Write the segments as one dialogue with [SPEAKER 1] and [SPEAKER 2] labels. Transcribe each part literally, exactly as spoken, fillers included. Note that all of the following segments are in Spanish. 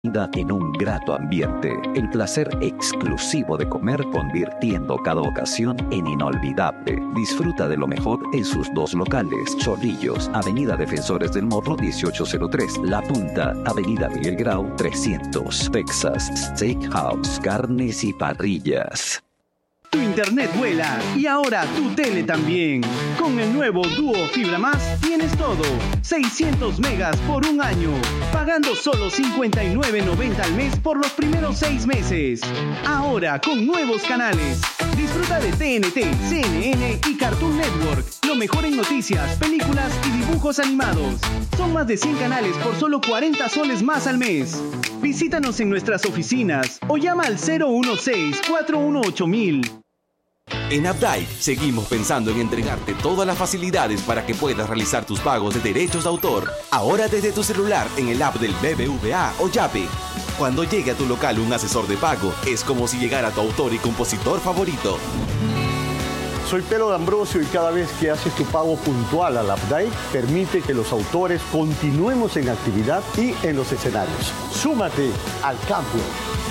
[SPEAKER 1] En un grato ambiente, el placer exclusivo de comer convirtiendo cada ocasión en inolvidable. Disfruta de lo mejor en sus dos locales, Chorrillos, Avenida Defensores del Morro dieciocho cero tres, La Punta, Avenida Miguel Grau trescientos, Texas Steakhouse, carnes y parrillas.
[SPEAKER 2] Tu internet vuela y ahora tu tele también. Con el nuevo Duo Fibra Más tienes todo. seiscientos megas por un año. Pagando solo cincuenta y nueve noventa al mes por los primeros seis meses. Ahora con nuevos canales. Disfruta de T N T, C N N y Cartoon Network. Lo mejor en noticias, películas y dibujos animados. Son más de cien canales por solo cuarenta soles más al mes. Visítanos en nuestras oficinas o llama al cero uno seis, cuatro uno ocho mil.
[SPEAKER 3] En Updike seguimos pensando en entregarte todas las facilidades para que puedas realizar tus pagos de derechos de autor. Ahora desde tu celular en el app del B B V A o Yape. Cuando llegue a tu local un asesor de pago, es como si llegara tu autor y compositor favorito.
[SPEAKER 4] Soy Pedro D'Ambrosio y cada vez que haces tu pago puntual al Updike, permite que los autores continuemos en actividad y en los escenarios. Súmate al cambio.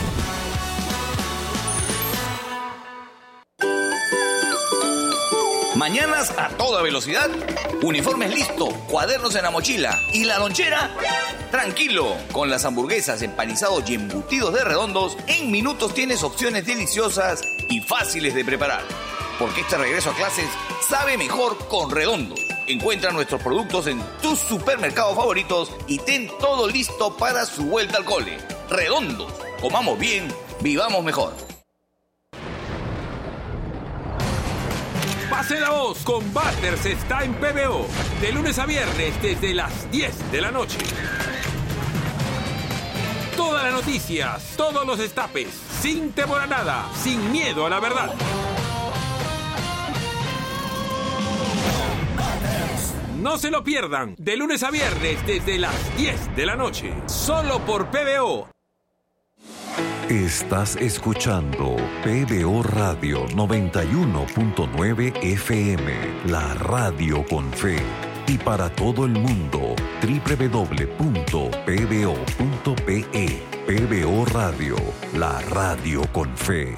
[SPEAKER 5] Mañanas a toda velocidad, uniformes listo, cuadernos en la mochila y la lonchera. Tranquilo, con las hamburguesas, empanizados y embutidos de Redondos, en minutos tienes opciones deliciosas y fáciles de preparar. Porque este regreso a clases sabe mejor con Redondos. Encuentra nuestros productos en tus supermercados favoritos y ten todo listo para su vuelta al cole. Redondos, comamos bien, vivamos mejor.
[SPEAKER 6] Pase la voz, con Butters está en P B O, de lunes a viernes desde las diez de la noche. Todas las noticias, todos los destapes, sin temor a nada, sin miedo a la verdad. No se lo pierdan, de lunes a viernes desde las diez de la noche, solo por P B O.
[SPEAKER 7] Estás escuchando P B O Radio noventa y uno punto nueve F M, la radio con fe. Y para todo el mundo, doble u doble u doble u punto p b o punto p e. P B O Radio, la radio con fe.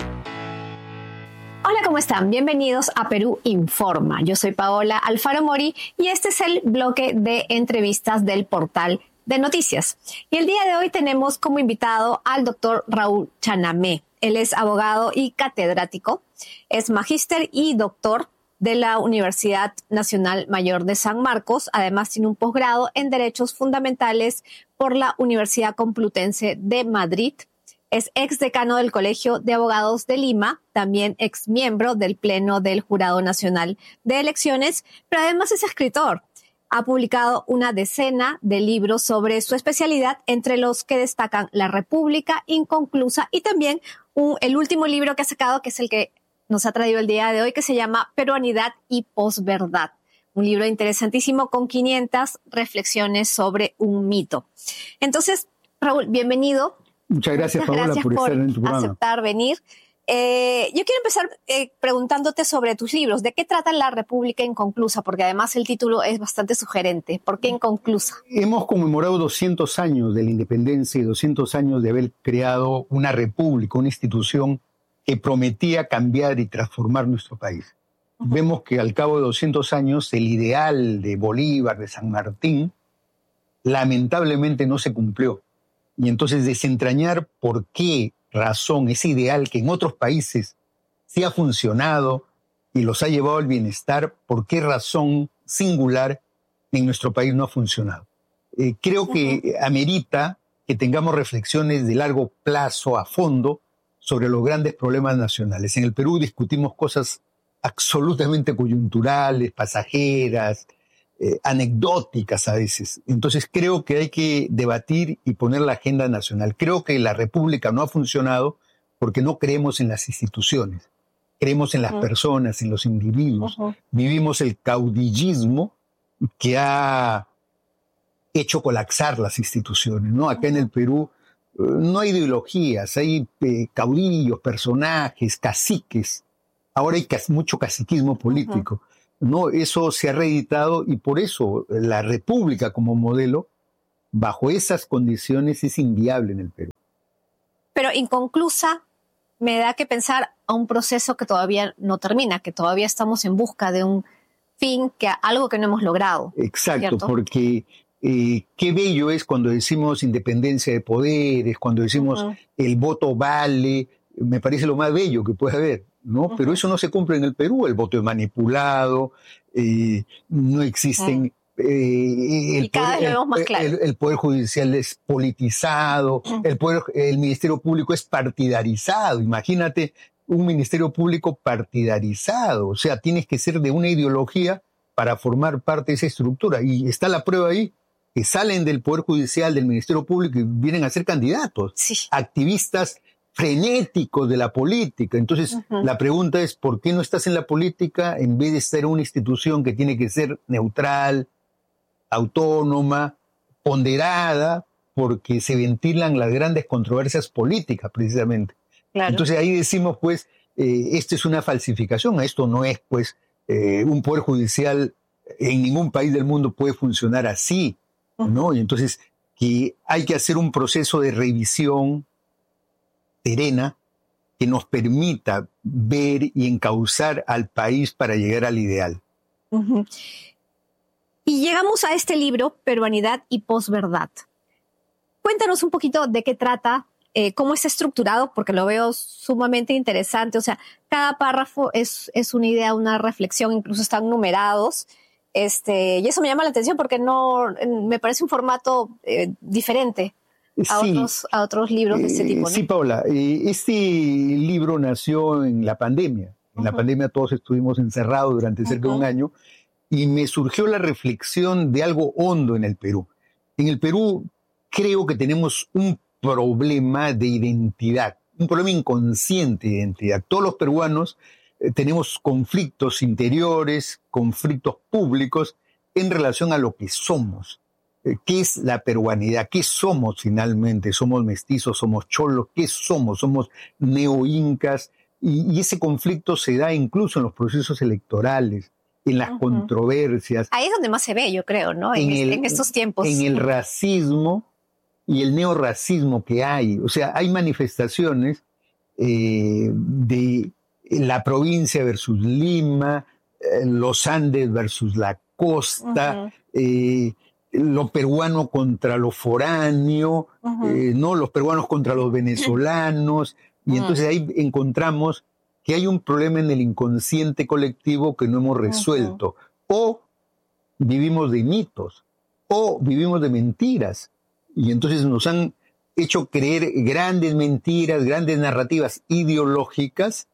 [SPEAKER 8] Hola, ¿cómo están? Bienvenidos a Perú Informa. Yo soy Paola Alfaro Mori y este es el bloque de entrevistas del portal de noticias. Y el día de hoy tenemos como invitado al doctor Raúl Chanamé. Él es abogado y catedrático, es magíster y doctor de la Universidad Nacional Mayor de San Marcos. Además tiene un posgrado en Derechos Fundamentales por la Universidad Complutense de Madrid. Es ex decano del Colegio de Abogados de Lima, también ex miembro del Pleno del Jurado Nacional de Elecciones, pero además es escritor. Ha publicado una decena de libros sobre su especialidad, entre los que destacan La República Inconclusa y también un, el último libro que ha sacado, que es el que nos ha traído el día de hoy, que se llama Peruanidad y Posverdad. Un libro interesantísimo con quinientas reflexiones sobre un mito. Entonces, Raúl, bienvenido.
[SPEAKER 9] Muchas gracias, Muchas Paola, gracias por, por estar en tu programa.
[SPEAKER 8] aceptar venir. Eh, yo quiero empezar eh, preguntándote sobre tus libros. ¿De qué trata La República Inconclusa? Porque además el título es bastante sugerente. ¿Por qué inconclusa?
[SPEAKER 9] Hemos conmemorado doscientos años de la independencia y doscientos años de haber creado una república, una institución que prometía cambiar y transformar nuestro país. Uh-huh. Vemos que al cabo de doscientos años el ideal de Bolívar, de San Martín, lamentablemente no se cumplió. Y entonces desentrañar por qué razón ese ideal que en otros países sí ha funcionado y los ha llevado al bienestar, por qué razón singular en nuestro país no ha funcionado. Eh, creo que amerita que tengamos reflexiones de largo plazo, a fondo, sobre los grandes problemas nacionales. En el Perú discutimos cosas absolutamente coyunturales, pasajeras, eh, anecdóticas a veces. Entonces creo que hay que debatir y poner la agenda nacional. Creo que la República no ha funcionado porque no creemos en las instituciones. Creemos en las uh-huh. personas, en los individuos. Uh-huh. Vivimos el caudillismo que ha hecho colapsar las instituciones, ¿no? Acá uh-huh. en el Perú eh, no hay ideologías, hay eh, caudillos, personajes, caciques. Ahora hay cas- mucho caciquismo político. Uh-huh. No, eso se ha reeditado y por eso la República como modelo bajo esas condiciones es inviable en el Perú.
[SPEAKER 8] Pero inconclusa me da que pensar a un proceso que todavía no termina, que todavía estamos en busca de un fin, que algo que no hemos logrado.
[SPEAKER 9] Exacto,
[SPEAKER 8] ¿cierto?
[SPEAKER 9] porque eh, qué bello es cuando decimos independencia de poderes, cuando decimos uh-huh. el voto vale, me parece lo más bello que puede haber, ¿no? Uh-huh. Pero eso no se cumple en el Perú, el voto es manipulado, eh, no existen... Uh-huh. Eh, el,
[SPEAKER 8] y cada
[SPEAKER 9] poder,
[SPEAKER 8] vez lo vemos más claro.
[SPEAKER 9] El, el Poder Judicial es politizado, uh-huh. el, poder, el Ministerio Público es partidarizado. Imagínate un Ministerio Público partidarizado, o sea, tienes que ser de una ideología para formar parte de esa estructura. Y está la prueba ahí, que salen del Poder Judicial, del Ministerio Público y vienen a ser candidatos,
[SPEAKER 8] sí.
[SPEAKER 9] activistas frenéticos de la política. Entonces, uh-huh. la pregunta es, ¿por qué no estás en la política en vez de estar en una institución que tiene que ser neutral, autónoma, ponderada, porque se ventilan las grandes controversias políticas, precisamente? Claro. Entonces ahí decimos, pues, eh, esto es una falsificación, esto no es, pues, eh, un poder judicial en ningún país del mundo puede funcionar así, ¿no? Y entonces que hay que hacer un proceso de revisión serena que nos permita ver y encauzar al país para llegar al ideal.
[SPEAKER 8] Uh-huh. Y llegamos a este libro, Peruanidad y Posverdad. Cuéntanos un poquito de qué trata, eh, cómo está estructurado, porque lo veo sumamente interesante. O sea, cada párrafo es, es una idea, una reflexión, incluso están numerados. Este, y eso me llama la atención porque no, me parece un formato eh, diferente a, sí. otros, a otros libros de este tipo, ¿no?
[SPEAKER 9] Sí, Paola. Eh, este libro nació en la pandemia. En uh-huh. la pandemia todos estuvimos encerrados durante cerca uh-huh. de un año. Y me surgió la reflexión de algo hondo en el Perú. En el Perú creo que tenemos un problema de identidad, un problema inconsciente de identidad. Todos los peruanos eh, tenemos conflictos interiores, conflictos públicos en relación a lo que somos. Eh, ¿Qué es la peruanidad? ¿Qué somos finalmente? ¿Somos mestizos? ¿Somos cholos? ¿Qué somos? ¿Somos neo-incas? Y, y ese conflicto se da incluso en los procesos electorales, en las uh-huh. controversias.
[SPEAKER 8] Ahí es donde más se ve, yo creo, ¿no? En, en, el, en estos tiempos.
[SPEAKER 9] En el racismo y el neorracismo que hay. O sea, hay manifestaciones eh, de la provincia versus Lima, eh, los Andes versus la costa, uh-huh. eh, lo peruano contra lo foráneo, uh-huh. eh, ¿no? Los peruanos contra los venezolanos. Uh-huh. Y entonces ahí encontramos que hay un problema en el inconsciente colectivo que no hemos resuelto. Uh-huh. O vivimos de mitos, o vivimos de mentiras. Y entonces nos han hecho creer grandes mentiras, grandes narrativas ideológicas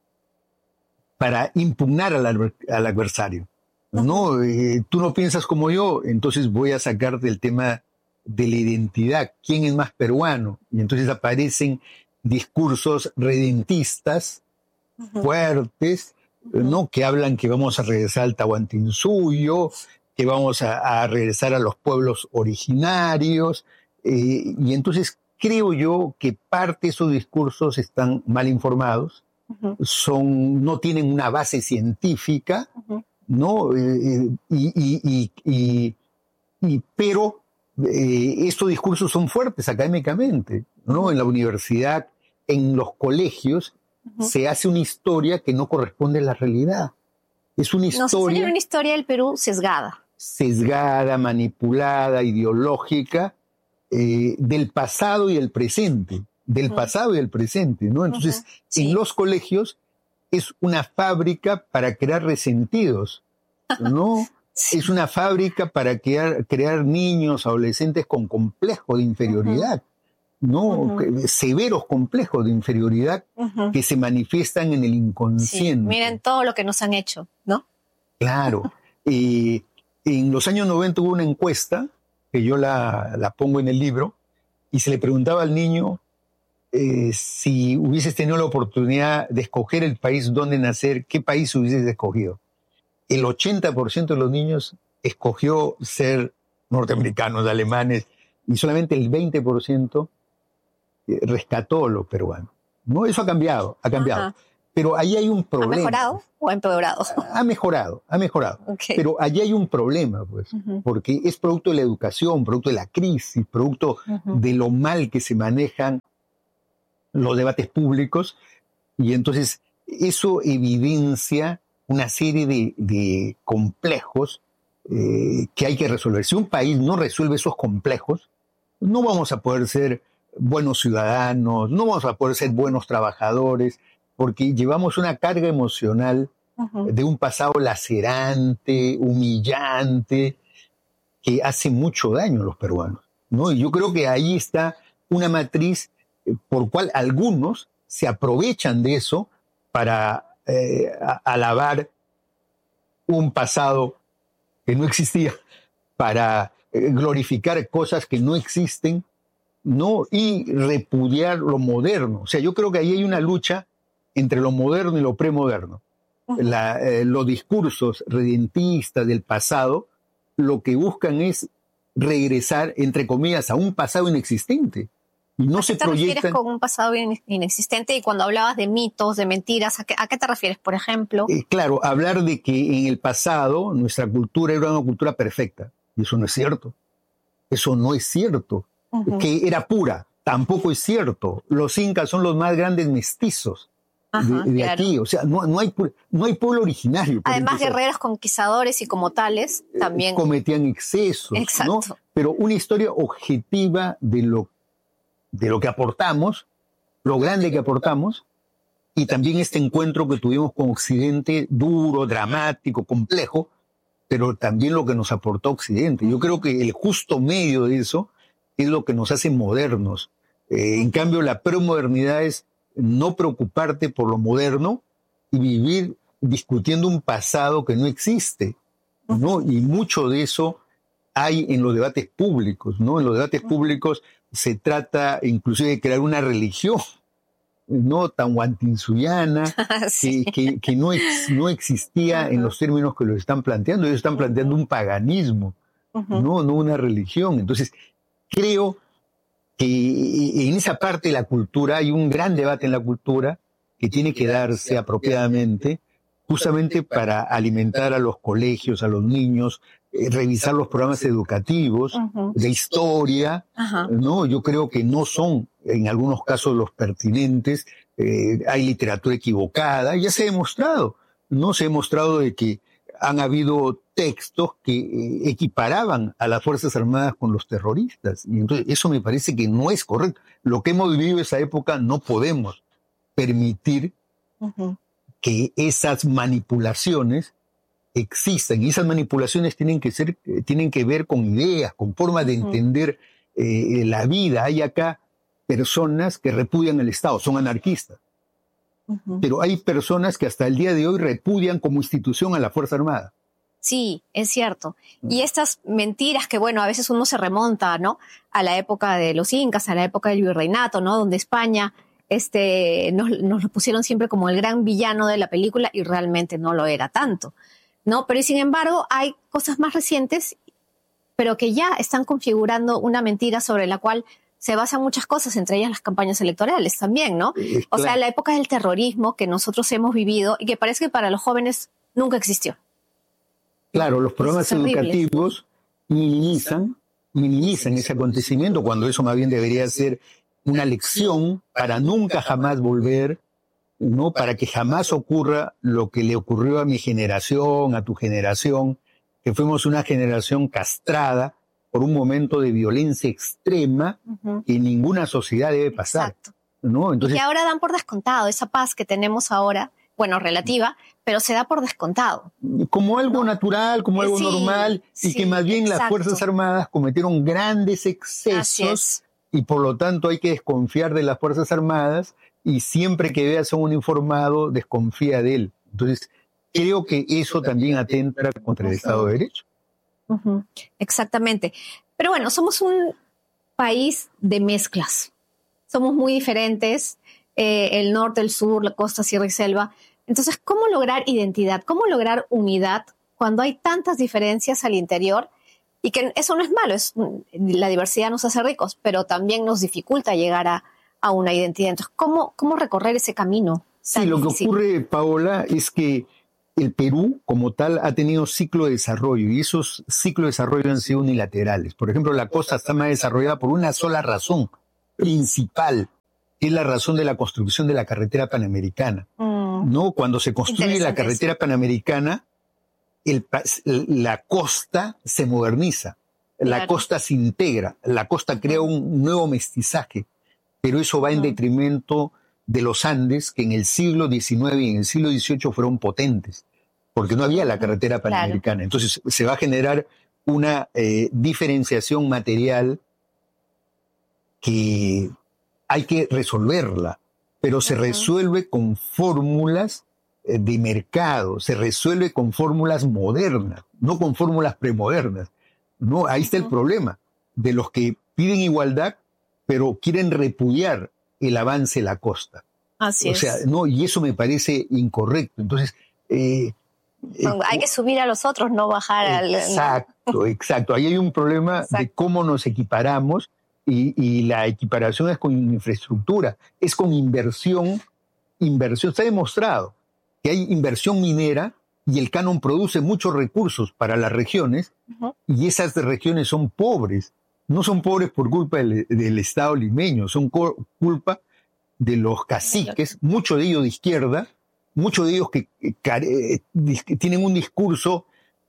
[SPEAKER 9] para impugnar al, al adversario. Uh-huh. No, eh, tú no piensas como yo, entonces voy a sacarte el tema de la identidad. ¿Quién es más peruano? Y entonces aparecen discursos redentistas, uh-huh. fuertes, uh-huh. ¿no? Que hablan que vamos a regresar al Tahuantinsuyo, que vamos a, a regresar a los pueblos originarios, eh, y entonces creo yo que parte de esos discursos están mal informados, uh-huh. son, no tienen una base científica, uh-huh. ¿no? Eh, y, y, y, y, y, pero eh, estos discursos son fuertes académicamente, ¿no? Uh-huh. En la universidad, en los colegios, uh-huh. se hace una historia que no corresponde a la realidad. Es una historia...
[SPEAKER 8] Nos enseñan una historia del Perú sesgada.
[SPEAKER 9] Sesgada, manipulada, ideológica, eh, del pasado y el presente. Del uh-huh. pasado y el presente, ¿no? Entonces, uh-huh. sí. en los colegios es una fábrica para crear resentidos, ¿no? sí. Es una fábrica para crear, crear niños, adolescentes con complejo de inferioridad. Uh-huh. ¿no? Uh-huh. Severos complejos de inferioridad uh-huh. que se manifiestan en el inconsciente.
[SPEAKER 8] Sí, miren todo lo que nos han hecho, ¿no?
[SPEAKER 9] Claro. eh, en los años noventa hubo una encuesta, que yo la, la pongo en el libro, y se le preguntaba al niño eh, si hubieses tenido la oportunidad de escoger el país donde nacer, ¿qué país hubieses escogido? El ochenta por ciento de los niños escogió ser norteamericanos, alemanes, y solamente el veinte por ciento rescató lo peruano. ¿No? Eso ha cambiado, ha cambiado. Ajá. pero ahí hay un problema.
[SPEAKER 8] ¿Ha mejorado o ha empeorado?
[SPEAKER 9] Ha mejorado, ha mejorado.
[SPEAKER 8] Okay.
[SPEAKER 9] Pero allí hay un problema, pues, uh-huh. porque es producto de la educación, producto de la crisis, producto uh-huh. de lo mal que se manejan los debates públicos, y entonces eso evidencia una serie de, de complejos eh, que hay que resolver. Si un país no resuelve esos complejos, no vamos a poder ser buenos ciudadanos, no vamos a poder ser buenos trabajadores, porque llevamos una carga emocional uh-huh. de un pasado lacerante, humillante, que hace mucho daño a los peruanos, ¿no? Y yo creo que ahí está una matriz por cual algunos se aprovechan de eso para eh, alabar un pasado que no existía, para eh, glorificar cosas que no existen, ¿no? Y repudiar lo moderno. O sea, yo creo que ahí hay una lucha entre lo moderno y lo premoderno. Uh-huh. La, eh, los discursos redentistas del pasado lo que buscan es regresar, entre comillas, a un pasado inexistente. Y no
[SPEAKER 8] ¿A
[SPEAKER 9] se
[SPEAKER 8] qué te
[SPEAKER 9] proyectan...
[SPEAKER 8] refieres con un pasado inexistente? Y cuando hablabas de mitos, de mentiras, ¿a qué, a qué te refieres, por ejemplo?
[SPEAKER 9] Eh, claro, hablar de que en el pasado nuestra cultura era una cultura perfecta. Y eso no es cierto. Eso no es cierto. Uh-huh. Que era pura, tampoco es cierto. Los incas son los más grandes mestizos Ajá, de, de claro. aquí. O sea, no, no, hay, no hay pueblo originario.
[SPEAKER 8] Además, guerreros conquistadores y como tales también...
[SPEAKER 9] Cometían excesos.
[SPEAKER 8] Exacto.
[SPEAKER 9] ¿no? Pero una historia objetiva de lo, de lo que aportamos, lo grande que aportamos, y también este encuentro que tuvimos con Occidente, duro, dramático, complejo, pero también lo que nos aportó Occidente. Yo creo que el justo medio de eso es lo que nos hace modernos. Eh, en cambio, la premodernidad es no preocuparte por lo moderno y vivir discutiendo un pasado que no existe, ¿no? Y mucho de eso hay en los debates públicos, ¿no? En los debates públicos se trata inclusive de crear una religión, ¿no? Tan guantinsuyana, sí. que, que, que no, ex, no existía uh-huh. en los términos que lo están planteando. Ellos están planteando un paganismo, uh-huh. ¿no? No una religión. Entonces, creo que en esa parte de la cultura hay un gran debate en la cultura que tiene que darse apropiadamente, justamente para alimentar a los colegios, a los niños, eh, revisar los programas educativos uh-huh. de historia, uh-huh. ¿no? Yo creo que no son, en algunos casos, los pertinentes. Eh, hay literatura equivocada, ya se ha demostrado, ¿no? Se ha demostrado de que han habido textos que eh, equiparaban a las Fuerzas Armadas con los terroristas. Y entonces eso me parece que no es correcto. Lo que hemos vivido en esa época no podemos permitir uh-huh. que esas manipulaciones existan. Y esas manipulaciones tienen que ser, eh, tienen que ver con ideas, con formas de uh-huh. entender eh, la vida. Hay acá personas que repudian el Estado, son anarquistas. Uh-huh. Pero hay personas que hasta el día de hoy repudian como institución a la Fuerza Armada.
[SPEAKER 8] Sí, es cierto. Y estas mentiras que, bueno, a veces uno se remonta, ¿no? A la época de los incas, a la época del virreinato, ¿no? Donde España este, nos, nos lo pusieron siempre como el gran villano de la película y realmente no lo era tanto, ¿no? Pero sin embargo hay cosas más recientes, pero que ya están configurando una mentira sobre la cual se basan muchas cosas, entre ellas las campañas electorales también, ¿no? Eh, o sea, la época del terrorismo que nosotros hemos vivido y que parece que para los jóvenes nunca existió.
[SPEAKER 9] Claro, los programas educativos minimizan, minimizan ese acontecimiento cuando eso más bien debería ser una lección para nunca jamás volver, ¿no? Para que jamás ocurra lo que le ocurrió a mi generación, a tu generación, que fuimos una generación castrada por un momento de violencia extrema uh-huh. que ninguna sociedad debe pasar.
[SPEAKER 8] Exacto.
[SPEAKER 9] ¿No? Entonces,
[SPEAKER 8] y que ahora dan por descontado esa paz que tenemos ahora, bueno, relativa, pero se da por descontado.
[SPEAKER 9] Como algo
[SPEAKER 8] ¿no?
[SPEAKER 9] natural, como algo
[SPEAKER 8] sí,
[SPEAKER 9] normal, y
[SPEAKER 8] sí,
[SPEAKER 9] que más bien
[SPEAKER 8] exacto.
[SPEAKER 9] las Fuerzas Armadas cometieron grandes excesos, y por lo tanto hay que desconfiar de las Fuerzas Armadas, y siempre que veas a un uniformado, desconfía de él. Entonces, creo que eso también atenta contra el Estado de Derecho.
[SPEAKER 8] Uh-huh. Exactamente. Pero bueno, somos un país de mezclas. Somos muy diferentes, eh, el norte, el sur, la costa, sierra y selva. Entonces, ¿cómo lograr identidad? ¿Cómo lograr unidad cuando hay tantas diferencias al interior? Y que eso no es malo, es, la diversidad nos hace ricos, pero también nos dificulta llegar a, a una identidad. Entonces, ¿cómo, cómo recorrer ese camino?
[SPEAKER 9] Sí, lo que ocurre, Paola, es que el Perú, como tal, ha tenido ciclo de desarrollo y esos ciclos de desarrollo han sido unilaterales. Por ejemplo, la costa está más desarrollada por una sola razón principal, que es la razón de la construcción de la carretera panamericana. Mm. ¿No? Cuando se construye la carretera panamericana, el, la costa se moderniza, claro. La costa se integra, la costa crea un nuevo mestizaje, pero eso va en mm. detrimento de los Andes, que en el siglo diecinueve y en el siglo dieciocho fueron potentes, porque no había la carretera panamericana. Claro. Entonces se va a generar una eh, diferenciación material que hay que resolverla, pero se uh-huh. resuelve con fórmulas eh, de mercado, se resuelve con fórmulas modernas, no con fórmulas premodernas. No, ahí está uh-huh. el problema de los que piden igualdad, pero quieren repudiar el avance de la costa.
[SPEAKER 8] Así
[SPEAKER 9] o sea,
[SPEAKER 8] es.
[SPEAKER 9] no, y eso me parece incorrecto. Entonces, eh,
[SPEAKER 8] hay que subir a los otros, no bajar al...
[SPEAKER 9] Exacto, exacto. Ahí hay un problema exacto. de cómo nos equiparamos y, y la equiparación es con infraestructura, es con inversión. Inversión. Está demostrado que hay inversión minera y el canon produce muchos recursos para las regiones uh-huh. y esas regiones son pobres. No son pobres por culpa del, del Estado limeño, son co- culpa de los caciques, muchos de ellos de izquierda, muchos de ellos que, que, que tienen un discurso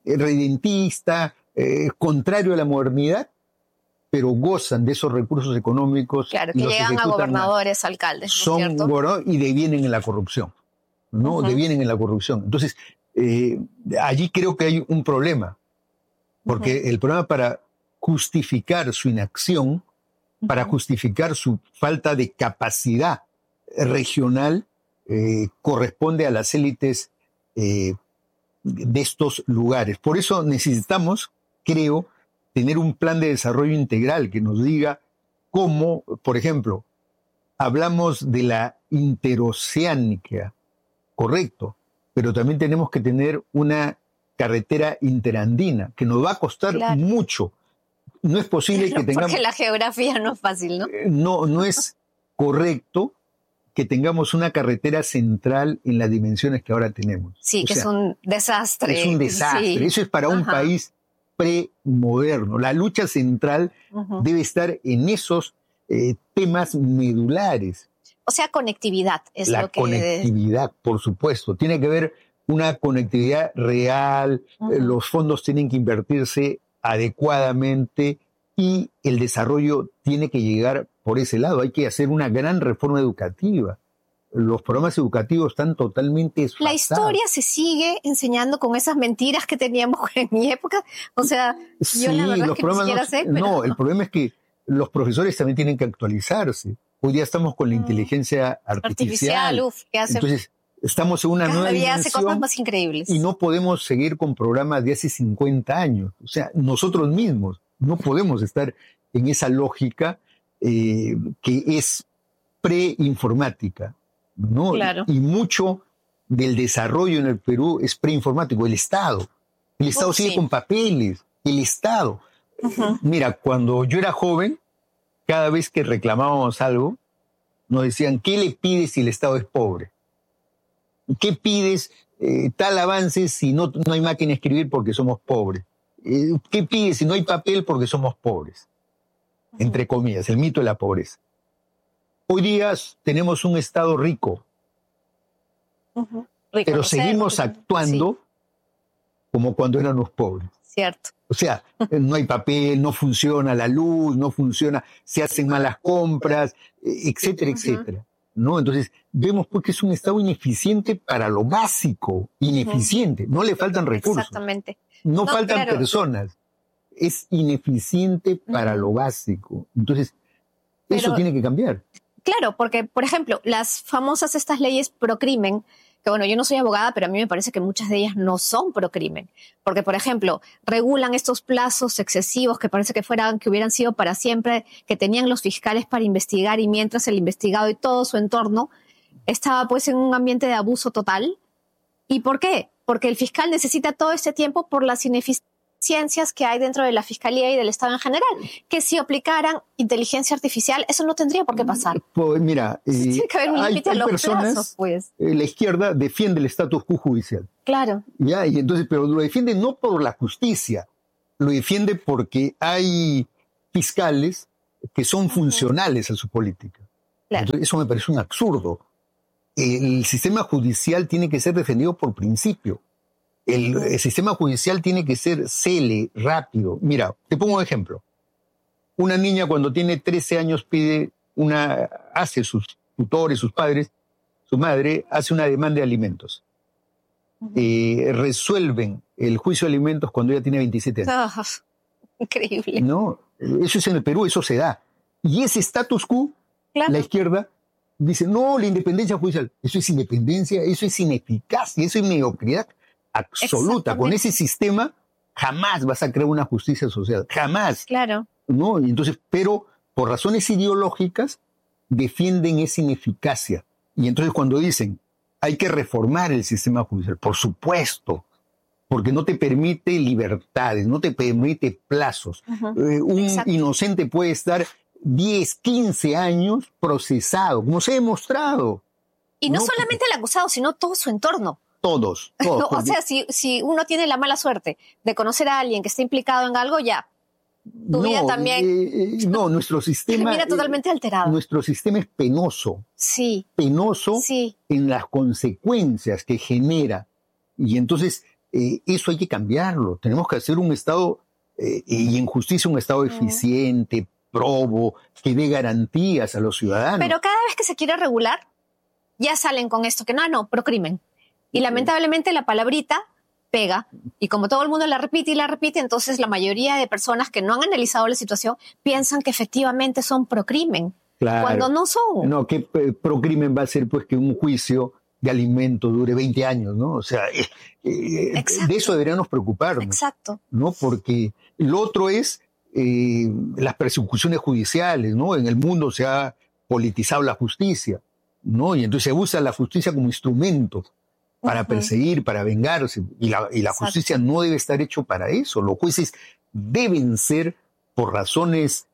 [SPEAKER 9] redentista, eh, contrario a la modernidad, pero gozan de esos recursos económicos.
[SPEAKER 8] Claro, que llegan a gobernadores, alcaldes, ¿no
[SPEAKER 9] son
[SPEAKER 8] es cierto?
[SPEAKER 9] Gobernadores y devienen en la corrupción, ¿no? Uh-huh. Devienen en la corrupción. Entonces, eh, allí creo que hay un problema, porque uh-huh. el problema para justificar su inacción, uh-huh. para justificar su falta de capacidad regional, eh, corresponde a las élites eh, de estos lugares. Por eso necesitamos, creo, tener un plan de desarrollo integral que nos diga cómo, por ejemplo, hablamos de la interoceánica, correcto, pero también tenemos que tener una carretera interandina que nos va a costar claro. mucho. No es posible que tengamos...
[SPEAKER 8] Porque la geografía no es fácil, ¿no?
[SPEAKER 9] No, no es correcto que tengamos una carretera central en las dimensiones que ahora tenemos.
[SPEAKER 8] Sí,
[SPEAKER 9] o
[SPEAKER 8] que
[SPEAKER 9] sea,
[SPEAKER 8] es un desastre.
[SPEAKER 9] Es un desastre. Sí. Eso es para Ajá. un país premoderno. La lucha central uh-huh. debe estar en esos eh, temas medulares.
[SPEAKER 8] O sea, conectividad es
[SPEAKER 9] la
[SPEAKER 8] lo que...
[SPEAKER 9] La conectividad, por supuesto. Tiene que haber una conectividad real, uh-huh. eh, los fondos tienen que invertirse adecuadamente y el desarrollo tiene que llegar por ese lado. Hay que hacer una gran reforma educativa. Los programas educativos están totalmente desfasados.
[SPEAKER 8] La historia se sigue enseñando con esas mentiras que teníamos en mi época. O sea,
[SPEAKER 9] sí,
[SPEAKER 8] yo la verdad
[SPEAKER 9] los
[SPEAKER 8] es que ni siquiera
[SPEAKER 9] no,
[SPEAKER 8] sé. Pero...
[SPEAKER 9] No, el problema es que los profesores también tienen que actualizarse. Hoy día estamos con la inteligencia artificial.
[SPEAKER 8] Artificial, uf, ¿qué hace?
[SPEAKER 9] Entonces, estamos en una
[SPEAKER 8] Cada
[SPEAKER 9] nueva
[SPEAKER 8] día
[SPEAKER 9] dimensión
[SPEAKER 8] hace cosas más increíbles.
[SPEAKER 9] Y no podemos seguir con programas de hace cincuenta años. O sea, nosotros mismos no podemos estar en esa lógica eh, que es preinformática, ¿no?
[SPEAKER 8] Claro.
[SPEAKER 9] Y mucho del desarrollo en el Perú es preinformático. El Estado. El Estado oh, sigue sí. con papeles. El Estado. Uh-huh. Mira, cuando yo era joven, cada vez que reclamábamos algo, nos decían, ¿qué le pides si el Estado es pobre? ¿Qué pides eh, tal avance si no, no hay máquina de escribir porque somos pobres? Eh, ¿Qué pides si no hay papel porque somos pobres? Uh-huh. Entre comillas, el mito de la pobreza. Hoy día tenemos un Estado rico,
[SPEAKER 8] uh-huh.
[SPEAKER 9] pero seguimos actuando sí. como cuando éramos pobres.
[SPEAKER 8] Cierto.
[SPEAKER 9] O sea, no hay papel, no funciona la luz, no funciona, se hacen malas compras, etcétera, uh-huh. etcétera. ¿No? Entonces, vemos porque es un Estado ineficiente para lo básico, ineficiente, no le faltan recursos.
[SPEAKER 8] Exactamente.
[SPEAKER 9] No,
[SPEAKER 8] no
[SPEAKER 9] faltan
[SPEAKER 8] claro.
[SPEAKER 9] personas, es ineficiente para uh-huh. lo básico. Entonces, Pero, eso tiene que cambiar.
[SPEAKER 8] Claro, porque, por ejemplo, las famosas estas leyes pro crimen, que bueno, yo no soy abogada, pero a mí me parece que muchas de ellas no son pro crimen. Porque, por ejemplo, regulan estos plazos excesivos que parece que fueran, que hubieran sido para siempre, que tenían los fiscales para investigar y mientras el investigado y todo su entorno estaba pues en un ambiente de abuso total. ¿Y por qué? Porque el fiscal necesita todo este tiempo por las ineficiencias ciencias que hay dentro de la Fiscalía y del Estado en general, que si aplicaran inteligencia artificial, eso no tendría por qué pasar.
[SPEAKER 9] Pues mira, eh,
[SPEAKER 8] tiene que haber un
[SPEAKER 9] hay,
[SPEAKER 8] límite a
[SPEAKER 9] hay
[SPEAKER 8] los
[SPEAKER 9] personas,
[SPEAKER 8] plazos, pues.
[SPEAKER 9] eh, la izquierda defiende el status quo judicial.
[SPEAKER 8] Claro.
[SPEAKER 9] Ya, y entonces, pero lo defiende no por la justicia, lo defiende porque hay fiscales que son funcionales a su política. Claro. Entonces, eso me parece un absurdo. El sistema judicial tiene que ser defendido por principio. El, el sistema judicial tiene que ser cele, rápido. Mira, te pongo un ejemplo. Una niña cuando tiene trece años pide una, hace sus tutores, sus padres, su madre hace una demanda de alimentos. Uh-huh. Eh, resuelven el juicio de alimentos cuando ella tiene veintisiete años.
[SPEAKER 8] Oh, increíble.
[SPEAKER 9] No, eso es en el Perú, eso se da. Y ese status quo, claro. La izquierda dice, no, la independencia judicial. Eso es independencia, eso es ineficacia, eso es mediocridad absoluta. Con ese sistema jamás vas a crear una justicia social, jamás.
[SPEAKER 8] Claro.
[SPEAKER 9] ¿No? Y entonces, pero por razones ideológicas defienden esa ineficacia. Y entonces cuando dicen, hay que reformar el sistema judicial, por supuesto, porque no te permite libertades, no te permite plazos. Uh-huh. Eh, un Exacto. inocente puede estar diez, quince años procesado, como se ha demostrado.
[SPEAKER 8] Y no,
[SPEAKER 9] no
[SPEAKER 8] solamente el acusado, sino todo su entorno.
[SPEAKER 9] Todos, todos.
[SPEAKER 8] O sea, si, si uno tiene la mala suerte de conocer a alguien que está implicado en algo, ya, tu
[SPEAKER 9] no,
[SPEAKER 8] vida también...
[SPEAKER 9] Eh, eh, no, nuestro sistema...
[SPEAKER 8] Termina totalmente
[SPEAKER 9] eh,
[SPEAKER 8] alterado.
[SPEAKER 9] Nuestro sistema es penoso.
[SPEAKER 8] Sí.
[SPEAKER 9] Penoso
[SPEAKER 8] sí.
[SPEAKER 9] en las consecuencias que genera. Y entonces, eh, eso hay que cambiarlo. Tenemos que hacer un Estado, eh, y en justicia un Estado eficiente, probo, que dé garantías a los ciudadanos.
[SPEAKER 8] Pero cada vez que se quiere regular, ya salen con esto, que no, no, procrimen. Y lamentablemente la palabrita pega, y como todo el mundo la repite y la repite, entonces la mayoría de personas que no han analizado la situación piensan que efectivamente son procrimen, claro. Cuando no son.
[SPEAKER 9] No, que eh, procrimen va a ser pues que un juicio de alimento dure veinte años, ¿no? O sea, eh, eh, de eso deberíamos preocuparnos.
[SPEAKER 8] Exacto.
[SPEAKER 9] ¿No? Porque lo otro es eh, las persecuciones judiciales, ¿no? En el mundo se ha politizado la justicia, ¿no? Y entonces se usa la justicia como instrumento para uh-huh. perseguir, para vengarse. Y la, y la justicia no debe estar hecho para eso. Los jueces deben ser, por razones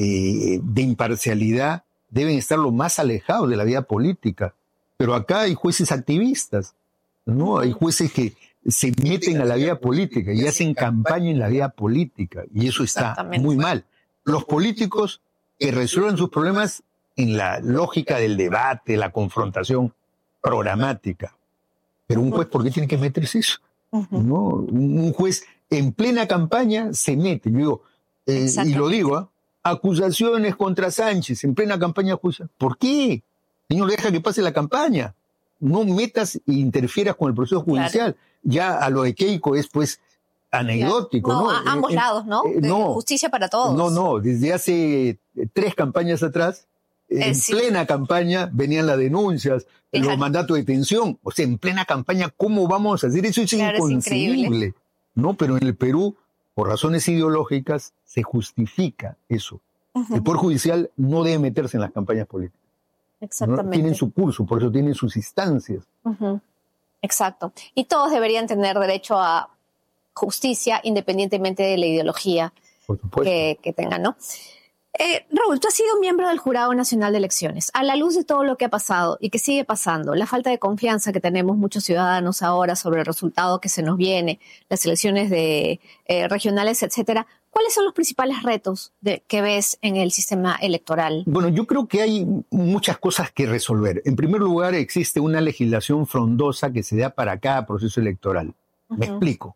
[SPEAKER 9] eh, de imparcialidad, deben estar lo más alejados de la vida política. Pero acá hay jueces activistas, ¿no? Hay jueces que se meten a la vida política y hacen campaña en la vida política. Y eso está muy mal. Los políticos que resuelvan sus problemas en la lógica del debate, la confrontación programática. Pero un juez, ¿por qué tiene que meterse eso? Uh-huh. ¿No? Un juez en plena campaña se mete. Yo digo, eh, y lo digo, ¿eh? Acusaciones contra Sánchez en plena campaña judicial. ¿Por qué? Señor, deja que pase la campaña. No metas e interfieras con el proceso judicial. Claro. Ya a lo de Keiko es pues anecdótico,
[SPEAKER 8] ¿no?
[SPEAKER 9] ¿no?
[SPEAKER 8] A ambos eh, lados, ¿no? Eh, no. Justicia para todos.
[SPEAKER 9] No, no. Desde hace tres campañas atrás, en eh, sí. plena campaña venían las denuncias, Fíjate. los mandatos de detención. O sea, en plena campaña, ¿cómo vamos a hacer eso? Es claro, inconcebible. Es ¿no? Pero en el Perú, por razones ideológicas, se justifica eso. Uh-huh. El Poder Judicial no debe meterse en las campañas políticas.
[SPEAKER 8] Exactamente.
[SPEAKER 9] ¿No? Tienen su curso, por eso tienen sus instancias.
[SPEAKER 8] Uh-huh. Exacto. Y todos deberían tener derecho a justicia independientemente de la ideología que, que tengan, ¿no? Eh, Raúl, tú has sido miembro del Jurado Nacional de Elecciones. A la luz de todo lo que ha pasado y que sigue pasando, la falta de confianza que tenemos muchos ciudadanos ahora sobre el resultado que se nos viene, las elecciones de, eh, regionales, etcétera, ¿cuáles son los principales retos de, que ves en el sistema electoral?
[SPEAKER 9] Bueno, yo creo que hay muchas cosas que resolver. En primer lugar, existe una legislación frondosa que se da para cada proceso electoral. Uh-huh. Me explico.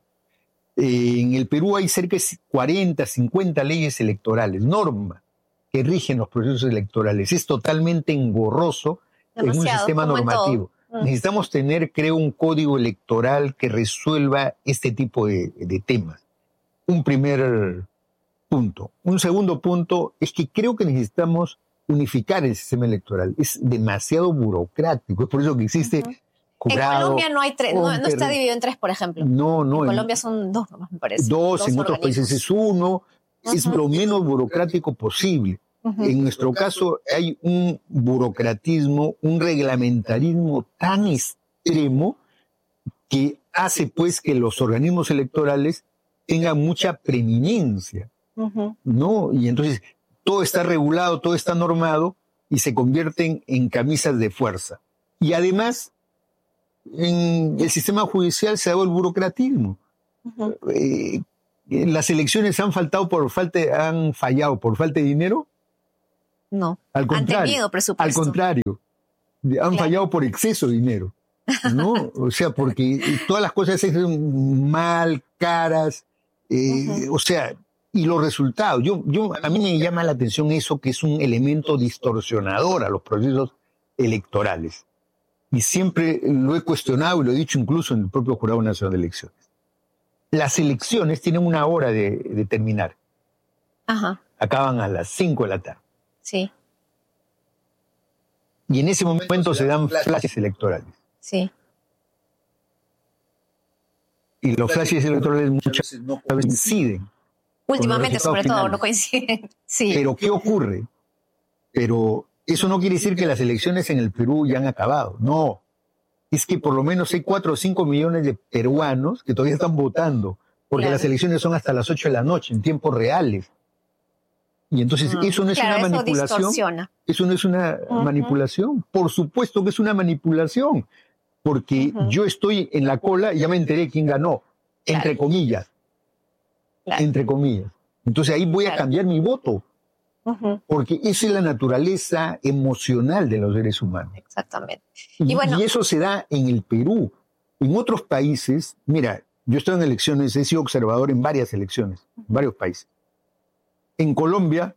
[SPEAKER 9] Eh, en el Perú hay cerca de cuarenta, cincuenta leyes electorales, normas que rigen los procesos electorales. Es totalmente engorroso Demasiado, en un sistema normativo. En uh. Necesitamos tener, creo, un código electoral que resuelva este tipo de, de temas. Un primer punto. Un segundo punto es que creo que necesitamos unificar el sistema electoral. Es demasiado burocrático. Es por eso que existe... Uh-huh.
[SPEAKER 8] Jurado, en Colombia no hay tres, no, no está dividido en tres, por ejemplo.
[SPEAKER 9] No, no.
[SPEAKER 8] En Colombia son dos, me parece.
[SPEAKER 9] Dos,
[SPEAKER 8] dos
[SPEAKER 9] en otros países es uno. Uh-huh. Es lo menos burocrático posible. Uh-huh. En nuestro caso hay un burocratismo, un reglamentarismo tan extremo que hace pues que los organismos electorales tengan mucha preeminencia, uh-huh. ¿no? Y entonces todo está regulado, todo está normado y se convierten en camisas de fuerza. Y además, en el sistema judicial se ha dado el burocratismo. Uh-huh. Eh, ¿Las elecciones han faltado por falta, han fallado por falta de dinero?
[SPEAKER 8] No.
[SPEAKER 9] Al contrario,
[SPEAKER 8] han tenido presupuesto.
[SPEAKER 9] Al contrario, han claro. fallado por exceso de dinero, ¿no? O sea, porque todas las cosas se hacen mal, caras, eh, uh-huh. o sea, y los resultados. Yo, yo, a mí me llama la atención eso, que es un elemento distorsionador a los procesos electorales. Y siempre lo he cuestionado y lo he dicho incluso en el propio Jurado Nacional de Elecciones. Las elecciones tienen una hora de, de terminar.
[SPEAKER 8] Ajá.
[SPEAKER 9] Acaban a las cinco de la tarde.
[SPEAKER 8] Sí.
[SPEAKER 9] Y en ese momento se dan flashes electorales.
[SPEAKER 8] Sí.
[SPEAKER 9] Y los flashes electorales muchas veces no coinciden.
[SPEAKER 8] Últimamente, sobre todo, finales. No coinciden. Sí.
[SPEAKER 9] Pero ¿qué ocurre? Pero eso no quiere decir que las elecciones en el Perú ya han acabado. No. Es que por lo menos hay cuatro o cinco millones de peruanos que todavía están votando, porque claro. las elecciones son hasta las ocho de la noche, en tiempos reales. Y entonces, uh-huh. ¿eso no es claro, una eso manipulación? Distorsiona. ¿Eso no es una uh-huh. manipulación? Por supuesto que es una manipulación, porque uh-huh. yo estoy en la cola y ya me enteré quién ganó, claro. entre comillas. Claro. Entre comillas. Entonces ahí voy claro. a cambiar mi voto. Uh-huh. Porque esa es la naturaleza emocional de los seres humanos.
[SPEAKER 8] Exactamente.
[SPEAKER 9] Y,
[SPEAKER 8] y, bueno,
[SPEAKER 9] y eso se da en el Perú. En otros países, mira, yo he estado en elecciones, he sido observador en varias elecciones, en varios países. En Colombia,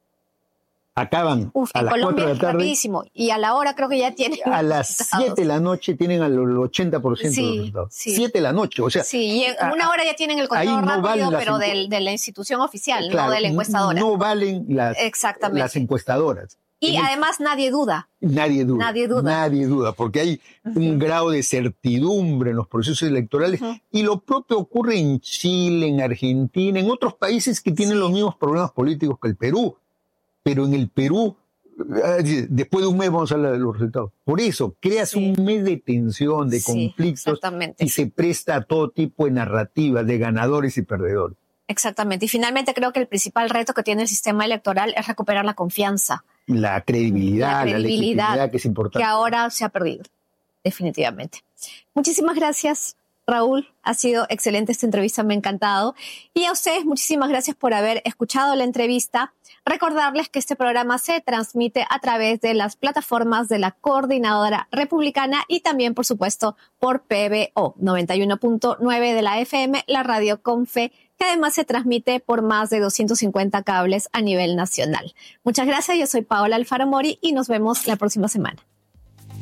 [SPEAKER 9] acaban
[SPEAKER 8] Uf,
[SPEAKER 9] a
[SPEAKER 8] en
[SPEAKER 9] las
[SPEAKER 8] Colombia
[SPEAKER 9] cuatro de la tarde.
[SPEAKER 8] Rapidísimo. Y a la hora creo que ya tienen.
[SPEAKER 9] A las siete de la noche tienen al ochenta por ciento
[SPEAKER 8] sí,
[SPEAKER 9] de los resultados.
[SPEAKER 8] Sí.
[SPEAKER 9] siete de la noche, o sea.
[SPEAKER 8] Sí, y en una hora ya tienen el conteo
[SPEAKER 9] no
[SPEAKER 8] rápido, pero del, de la institución oficial, claro, no de la encuestadora.
[SPEAKER 9] No valen las, las encuestadoras.
[SPEAKER 8] Y en además el, nadie duda.
[SPEAKER 9] Nadie duda.
[SPEAKER 8] Nadie duda.
[SPEAKER 9] Nadie duda, porque hay uh-huh. un grado de certidumbre en los procesos electorales. Uh-huh. Y lo propio ocurre en Chile, en Argentina, en otros países que tienen sí. los mismos problemas políticos que el Perú. Pero en el Perú, después de un mes vamos a hablar de los resultados. Por eso, creas sí. un mes de tensión, de sí, conflictos, y se presta a todo tipo de narrativas, de ganadores y perdedores.
[SPEAKER 8] Exactamente. Y finalmente creo que el principal reto que tiene el sistema electoral es recuperar la confianza.
[SPEAKER 9] La credibilidad, la, credibilidad, la legitimidad, que es importante.
[SPEAKER 8] Que ahora se ha perdido, definitivamente. Muchísimas gracias, Raúl. Ha sido excelente esta entrevista, me ha encantado. Y a ustedes, muchísimas gracias por haber escuchado la entrevista. Recordarles que este programa se transmite a través de las plataformas de la Coordinadora Republicana y también, por supuesto, por P B O noventa y uno punto nueve de la F M, la radio con fe, que además se transmite por más de doscientos cincuenta cables a nivel nacional. Muchas gracias, yo soy Paola Alfaro Mori y nos vemos la próxima semana.